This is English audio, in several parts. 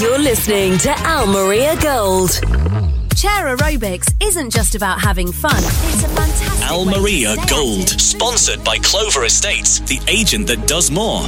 You're listening to Al Maria Gold. Chair aerobics isn't just about having fun. It's a fantastic Al way to Maria stay Gold, active. sponsored by Clover Estates, the agent that does more.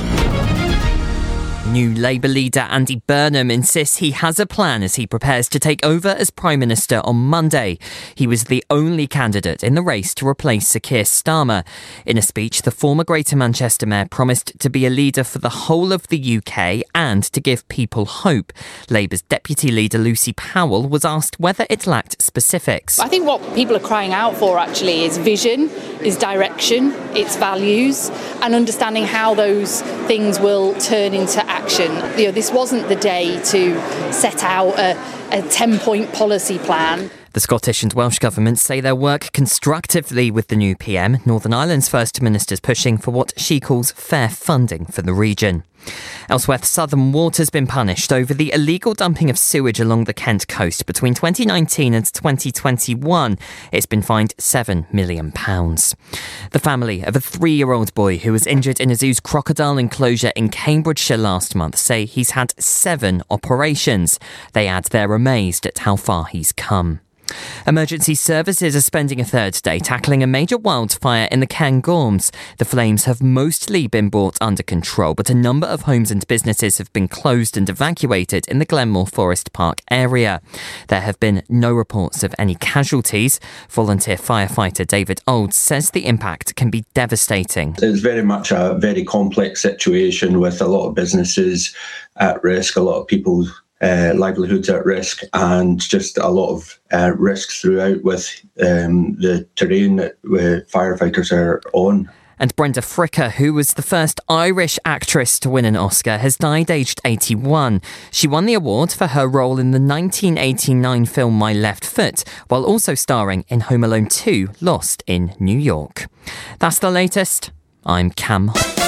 New Labour leader Andy Burnham insists he has a plan as he prepares to take over as Prime Minister on Monday. He was the only candidate in the race to replace Sir Keir Starmer. In a speech, the former Greater Manchester Mayor promised to be a leader for the whole of the UK and to give people hope. Labour's Deputy Leader Lucy Powell was asked whether it lacked specifics. I think what people are crying out for actually is vision, is direction, it's values, and understanding how those things will turn into action. You know, this wasn't the day to set out a 10-point policy plan. The Scottish and Welsh governments say they'll work constructively with the new PM. Northern Ireland's First Minister's pushing for what she calls fair funding for the region. Elsewhere, Southern Water's been punished over the illegal dumping of sewage along the Kent coast. Between 2019 and 2021, it's been fined £7 million. The family of a 3-year-old boy who was injured in a zoo's crocodile enclosure in Cambridgeshire last month say he's had 7 operations. They add they're amazed at how far he's come. Emergency services are spending a third day tackling a major wildfire in the Cairngorms. The flames have mostly been brought under control, but a number of homes and businesses have been closed and evacuated in the Glenmore Forest Park area. There have been no reports of any casualties. Volunteer firefighter David Olds says the impact can be devastating. It's very much a very complex situation with a lot of businesses at risk, a lot of people's livelihoods at risk, and just a lot of risks throughout with the terrain that firefighters are on. And Brenda Fricker, who was the first Irish actress to win an Oscar, has died aged 81. She won the award for her role in the 1989 film My Left Foot, while also starring in Home Alone 2, Lost in New York. That's the latest. I'm Cam.